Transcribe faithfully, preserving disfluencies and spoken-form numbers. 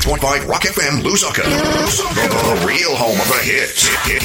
point five Rock F M, Lusaka. The, the real home of the hits. Hit,